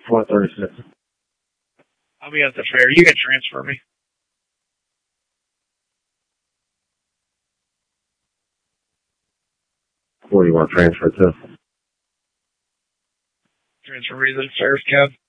436. I'll be at the fair. You can transfer me. Where do you want to transfer to? Transfer me to the fair, Kev.